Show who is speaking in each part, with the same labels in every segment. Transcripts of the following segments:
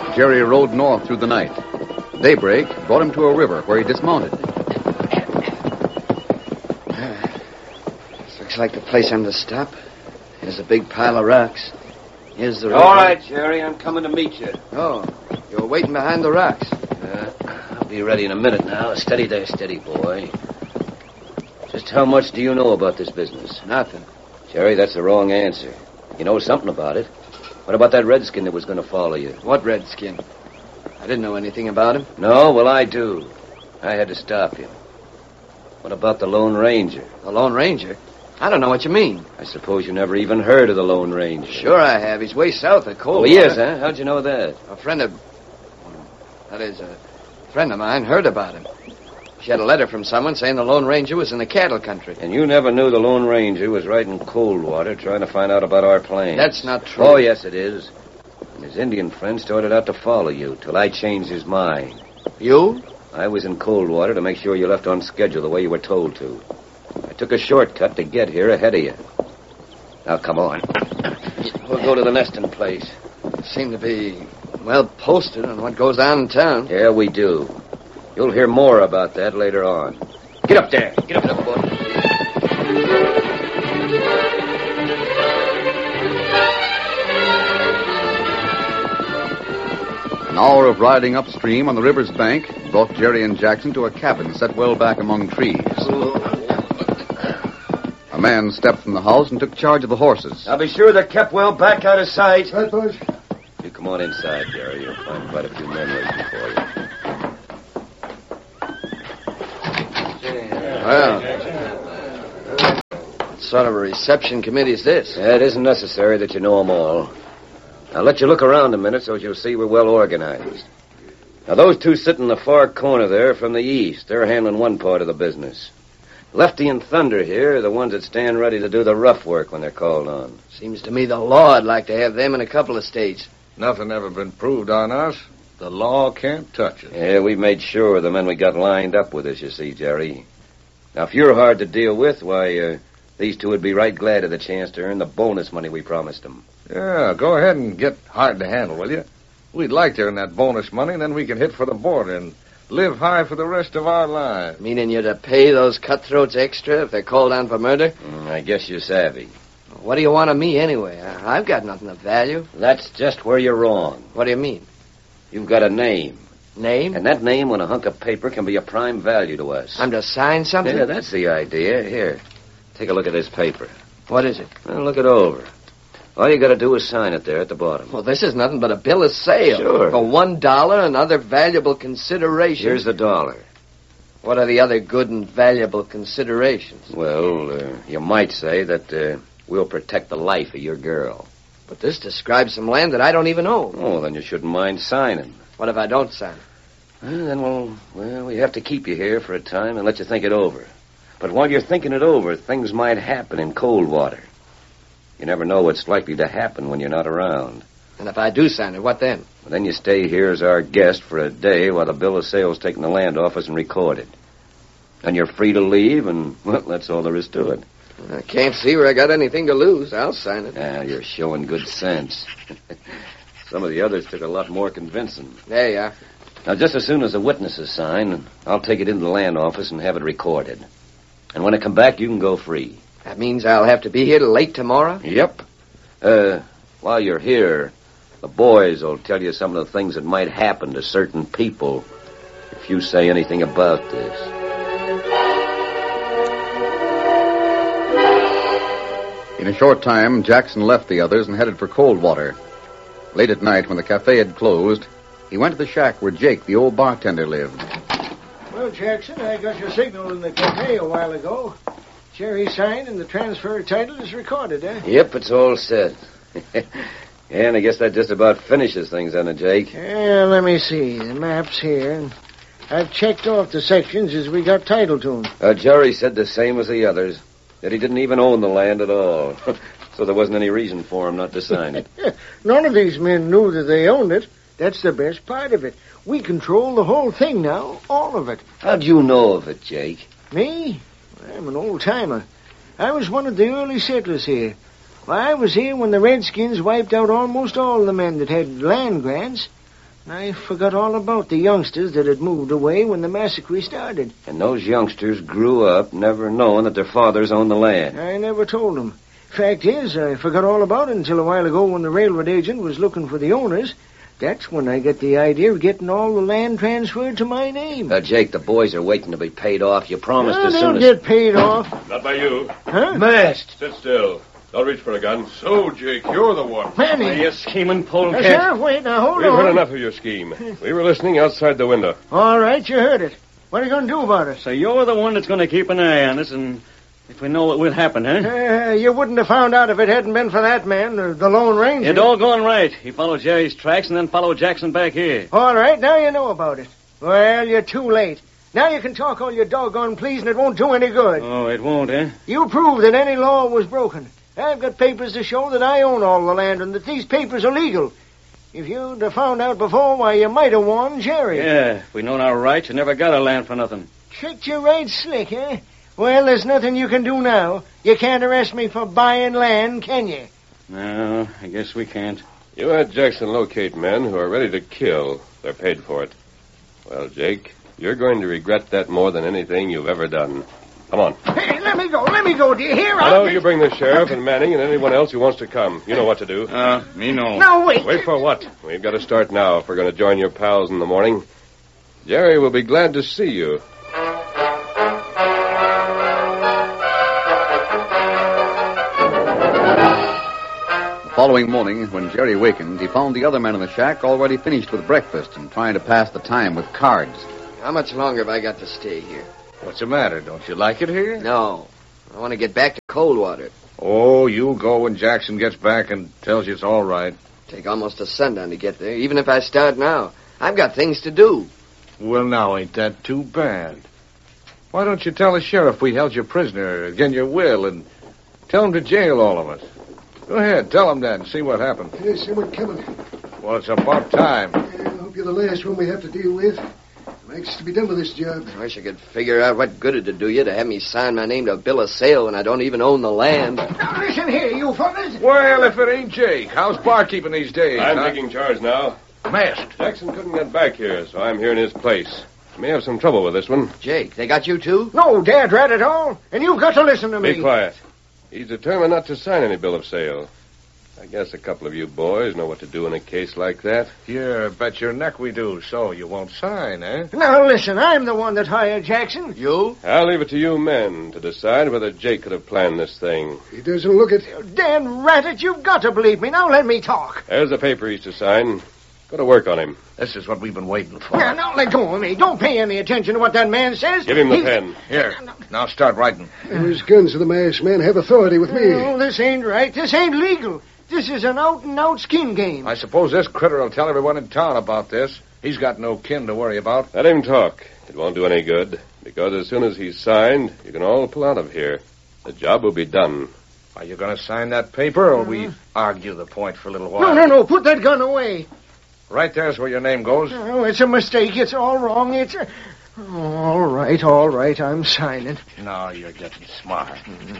Speaker 1: Jerry rode north through the night. Daybreak brought him to a river where he dismounted.
Speaker 2: This looks like the place I'm to stop. Here's a big pile of rocks. Here's the river.
Speaker 3: All right, Jerry, I'm coming to meet you.
Speaker 2: Oh, you're waiting behind the rocks.
Speaker 3: I'll be ready in a minute now. Steady there, steady, boy. Just how much do you know about this business?
Speaker 2: Nothing.
Speaker 3: Jerry, that's the wrong answer. You know something about it. What about that redskin that was going to follow you?
Speaker 2: What redskin? I didn't know anything about him.
Speaker 3: No? Well, I do. I had to stop him. What about the Lone Ranger?
Speaker 2: The Lone Ranger? I don't know what you mean.
Speaker 3: I suppose you never even heard of the Lone Ranger.
Speaker 2: Sure I have. He's way south of Coldwater.
Speaker 3: Oh, he is, huh? How'd you know that?
Speaker 2: A friend of mine heard about him. She had a letter from someone saying the Lone Ranger was in the cattle country.
Speaker 3: And you never knew the Lone Ranger was right in Coldwater trying to find out about our plans.
Speaker 2: That's not true.
Speaker 3: Oh, yes, it is. And his Indian friend started out to follow you till I changed his mind.
Speaker 2: You?
Speaker 3: I was in Coldwater to make sure you left on schedule the way you were told to. I took a shortcut to get here ahead of you. Now, come on. We'll go to the nesting place.
Speaker 2: Seem to be well posted on what goes on in town.
Speaker 3: Yeah, we do. You'll hear more about that later on. Get up there. Get up, boy.
Speaker 1: An hour of riding upstream on the river's bank brought Jerry and Jackson to a cabin set well back among trees. A man stepped from the house and took charge of the horses.
Speaker 3: Now be sure they're kept well back out of sight.
Speaker 4: Right, boys.
Speaker 3: You come on inside, Jerry. You'll find quite a few men waiting for you.
Speaker 2: Well, what sort of a reception committee is this?
Speaker 3: It isn't necessary that you know them all. I'll let you look around a minute so you'll see we're well organized. Now, those two sitting in the far corner there from the east, they're handling one part of the business. Lefty and Thunder here are the ones that stand ready to do the rough work when they're called on.
Speaker 2: Seems to me the law'd like to have them in a couple of states.
Speaker 4: Nothing ever been proved on us. The law can't touch us.
Speaker 3: Yeah, we made sure of the men we got lined up with us, you see, Jerry. Now, if you're hard to deal with, why, these two would be right glad of the chance to earn the bonus money we promised them.
Speaker 4: Yeah, go ahead and get hard to handle, will you? We'd like to earn that bonus money, and then we can hit for the border and live high for the rest of our lives.
Speaker 2: Meaning you're to pay those cutthroats extra if they're called on for murder?
Speaker 3: I guess you're savvy.
Speaker 2: What do you want of me anyway? I've got nothing of value.
Speaker 3: That's just where you're wrong.
Speaker 2: What do you mean?
Speaker 3: You've got a name.
Speaker 2: Name?
Speaker 3: And that name on a hunk of paper can be a prime value to us.
Speaker 2: I'm to sign something?
Speaker 3: Yeah, that's the idea. Here, take a look at this paper.
Speaker 2: What is it?
Speaker 3: Well, look it over. All you got to do is sign it there at the bottom.
Speaker 2: Well, this is nothing but a bill of sale.
Speaker 3: Sure.
Speaker 2: For $1 and other valuable considerations.
Speaker 3: Here's the dollar.
Speaker 2: What are the other good and valuable considerations?
Speaker 3: Well, you might say that we'll protect the life of your girl.
Speaker 2: But this describes some land that I don't even own.
Speaker 3: Oh, then you shouldn't mind signing.
Speaker 2: What if I don't sign?
Speaker 3: Well, then we have to keep you here for a time and let you think it over. But while you're thinking it over, things might happen in Coldwater. You never know what's likely to happen when you're not around.
Speaker 2: And if I do sign it, what then?
Speaker 3: Well, then you stay here as our guest for a day while the bill of sale's taken the land off us and recorded. Then you're free to leave, and, well, that's all there is to it.
Speaker 2: I can't see where I got anything to lose. I'll sign it.
Speaker 3: Ah, you're showing good sense. Some of the others took a lot more convincing.
Speaker 2: There you are.
Speaker 3: Now, just as soon as the witnesses sign, I'll take it into the land office and have it recorded. And when I come back, you can go free.
Speaker 2: That means I'll have to be here till late tomorrow?
Speaker 3: Yep. While you're here, the boys will tell you some of the things that might happen to certain people if you say anything about this.
Speaker 1: In a short time, Jackson left the others and headed for Coldwater. Late at night, when the cafe had closed, he went to the shack where Jake, the old bartender, lived.
Speaker 5: Well, Jackson, I got your signal in the cafe a while ago. Jerry signed and the transfer title is recorded, eh?
Speaker 3: Yep, it's all set. And I guess that just about finishes things, doesn't it, Jake?
Speaker 5: Yeah, let me see. The map's here. And I've checked off the sections as we got title to them.
Speaker 3: Jerry said the same as the others, that he didn't even own the land at all. So there wasn't any reason for him not to sign it.
Speaker 5: None of these men knew that they owned it. That's the best part of it. We control the whole thing now, all of it.
Speaker 3: How'd you know of it, Jake?
Speaker 5: Me? I'm an old-timer. I was one of the early settlers here. Why, I was here when the Redskins wiped out almost all the men that had land grants. I forgot all about the youngsters that had moved away when the massacre started.
Speaker 3: And those youngsters grew up never knowing that their fathers owned the land.
Speaker 5: I never told them. Fact is, I forgot all about it until a while ago when the railroad agent was looking for the owners. That's when I got the idea of getting all the land transferred to my name.
Speaker 3: Jake, the boys are waiting to be paid off. You promised as soon as...
Speaker 5: They'll get paid off.
Speaker 6: Not by you.
Speaker 5: Huh?
Speaker 3: Mast!
Speaker 6: Sit still. Don't reach for a gun.
Speaker 4: So, Jake, you're the one.
Speaker 5: Manny!
Speaker 7: You scheming polecat.
Speaker 5: Sheriff, wait, now hold
Speaker 6: We've
Speaker 5: on.
Speaker 6: heard enough of your scheme. We were listening outside the window.
Speaker 5: All right, you heard it. What are you going to do about it?
Speaker 7: So you're the one that's going to keep an eye on us, and if we know what will happen, huh?
Speaker 5: You wouldn't have found out if it hadn't been for that man, the Lone Ranger.
Speaker 7: It all going right. He followed Jerry's tracks and then followed Jackson back here.
Speaker 5: All right, now you know about it. Well, you're too late. Now you can talk all your doggone pleas and it won't do any good.
Speaker 7: Oh, it won't, eh?
Speaker 5: You prove that any law was broken. I've got papers to show that I own all the land and that these papers are legal. If you'd have found out before, why, you might have warned Jerry.
Speaker 7: Yeah, if we'd known our rights, you never got our land for nothing.
Speaker 5: Tricked you right slick, eh? Well, there's nothing you can do now. You can't arrest me for buying land, can you?
Speaker 7: No, I guess we can't.
Speaker 6: You had Jackson locate men who are ready to kill. They're paid for it. Well, Jake, you're going to regret that more than anything you've ever done. Come on.
Speaker 5: Hey, let me go. Do you hear?
Speaker 6: I know you bring the sheriff and Manning and anyone else who wants to come. You know what to do.
Speaker 7: Me no.
Speaker 5: Now, wait.
Speaker 6: Wait for what? We've got to start now if we're going to join your pals in the morning. Jerry will be glad to see you.
Speaker 1: The following morning, when Jerry wakened, he found the other men in the shack already finished with breakfast and trying to pass the time with cards.
Speaker 2: How much longer have I got to stay here?
Speaker 4: What's the matter? Don't you like it here?
Speaker 2: No. I want to get back to Coldwater.
Speaker 4: Oh, you'll go when Jackson gets back and tells you it's all right.
Speaker 2: Take almost a sundown to get there, even if I start now. I've got things to do.
Speaker 4: Well, now, ain't that too bad? Why don't you tell the sheriff we held you prisoner, again your will, and tell him to jail all of us? Go ahead, tell him that and see what happens.
Speaker 8: There's someone coming.
Speaker 4: Well, it's about time.
Speaker 8: I hope you're the last one we have to deal with. I'm anxious to be done with this job.
Speaker 2: I wish I could figure out what good it'd do you to have me sign my name to a bill of sale when I don't even own the land.
Speaker 5: Now, listen here, you fellas.
Speaker 4: Well, if it ain't Jake, how's barkeeping these days?
Speaker 6: I'm
Speaker 4: huh?
Speaker 6: taking charge now.
Speaker 4: Masked.
Speaker 6: Jackson couldn't get back here, so I'm here in his place. May have some trouble with this one.
Speaker 2: Jake, they got you too?
Speaker 5: No, Dad, rat at all. And you've got to listen to me.
Speaker 6: Be quiet. He's determined not to sign any bill of sale. I guess a couple of you boys know what to do in a case like that.
Speaker 4: Yeah, bet your neck we do, so you won't sign, eh?
Speaker 5: Now, listen, I'm the one that hired Jackson.
Speaker 2: You?
Speaker 6: I'll leave it to you men to decide whether Jake could have planned this thing.
Speaker 8: He doesn't look it.
Speaker 5: Dan Ratted, you've got to believe me. Now let me talk.
Speaker 6: There's the paper he's to sign. Go to work on him.
Speaker 4: This is what we've been waiting for.
Speaker 5: Now let go of me. Don't pay any attention to what that man says.
Speaker 6: Give him the pen.
Speaker 4: Here, now start writing.
Speaker 8: Those guns of the masked man have authority with me.
Speaker 5: Oh, this ain't right. This ain't legal. This is an out-and-out skin game.
Speaker 4: I suppose this critter will tell everyone in town about this. He's got no kin to worry about.
Speaker 6: Let him talk. It won't do any good, because as soon as he's signed, you can all pull out of here. The job will be done.
Speaker 4: Are you going to sign that paper, or we argue the point for a little while?
Speaker 5: No. Put that gun away.
Speaker 4: Right there's where your name goes.
Speaker 5: Oh, it's a mistake. It's all wrong. It's a... All right. I'm signing.
Speaker 4: No, you're getting smart.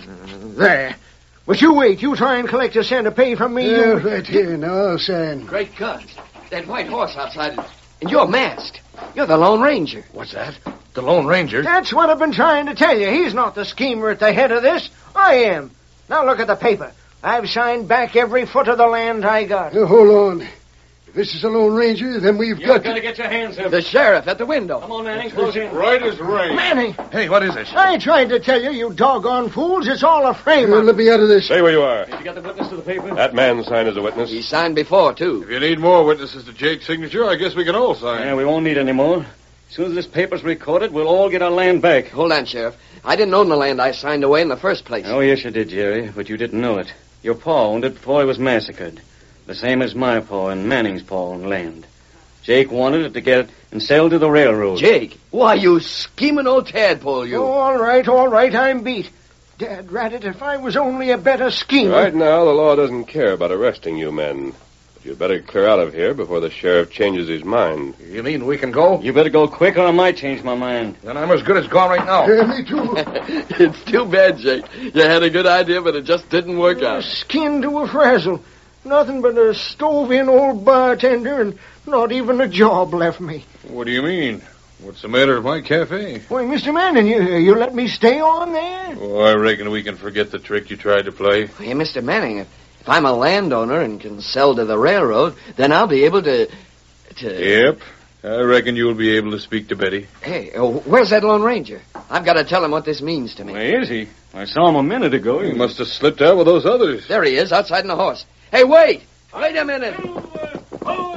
Speaker 5: There. But you wait. You try and collect a cent to pay from me.
Speaker 8: Yeah, right here. Now I'll sign.
Speaker 2: Great guns. That white horse outside. And you're masked. You're the Lone Ranger.
Speaker 4: What's that? The Lone Ranger?
Speaker 5: That's what I've been trying to tell you. He's not the schemer at the head of this. I am. Now look at the paper. I've signed back every foot of the land I got.
Speaker 8: Now, hold on. If this is a Lone Ranger, then we've got
Speaker 7: to get your hands up.
Speaker 2: The sheriff at the window.
Speaker 7: Come on, Manning, close in.
Speaker 4: Right as rain.
Speaker 5: Manny,
Speaker 4: Hey, what is this?
Speaker 5: I tried to tell you, you doggone fools. It's all a frame-up.
Speaker 8: Let me out of this.
Speaker 6: Stay where you are.
Speaker 7: Did you get the witness to the paper?
Speaker 6: That man signed as a witness.
Speaker 2: He signed before, too.
Speaker 4: If you need more witnesses to Jake's signature, I guess we can all sign.
Speaker 7: Yeah, we won't need any more. As soon as this paper's recorded, we'll all get our land back.
Speaker 2: Hold on, Sheriff. I didn't own the land I signed away in the first place.
Speaker 7: Oh, yes, you did, Jerry, but you didn't know it. Your pa owned it before he was massacred. The same as my pa and Manning's pa owned land. Jake wanted it to get it and sell to the railroad.
Speaker 2: Jake? Why, you scheming old tadpole, you.
Speaker 5: Oh, all right, I'm beat. Dad ratted if I was only a better schemer.
Speaker 6: Right now, the law doesn't care about arresting you men. But you'd better clear out of here before the sheriff changes his mind.
Speaker 4: You mean we can go?
Speaker 7: You better go quick or I might change my mind.
Speaker 4: Then I'm as good as gone right now.
Speaker 8: Yeah, me too.
Speaker 2: It's too bad, Jake. You had a good idea, but it just didn't work out.
Speaker 5: Skin to a frazzle. Nothing but a stove-in old bartender and Not even a job left me.
Speaker 4: What do you mean? What's the matter at my cafe?
Speaker 5: Why, Mr. Manning, you let me stay on there?
Speaker 4: Oh, I reckon we can forget the trick you tried to play.
Speaker 2: Hey, Mr. Manning, if I'm a landowner and can sell to the railroad, then I'll be able to...
Speaker 4: Yep. I reckon you'll be able to speak to Betty.
Speaker 2: Hey, where's that Lone Ranger? I've got to tell him what this means to me.
Speaker 7: Where is he? I saw him a minute ago.
Speaker 4: He must have slipped out with those others.
Speaker 2: There he is, outside on the horse. Hey, wait! Wait a minute!